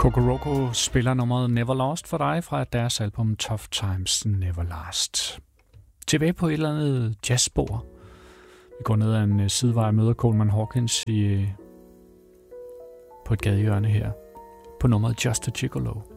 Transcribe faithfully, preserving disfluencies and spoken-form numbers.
Kokoroko spiller nummeret Never Lost for dig fra deres album Tough Times Never Last. Tilbage på et eller andet jazzspor. Vi går ned ad en sidevej og møder Coleman Hawkins i, på et gadehjørne her på nummeret Just a Gigolo.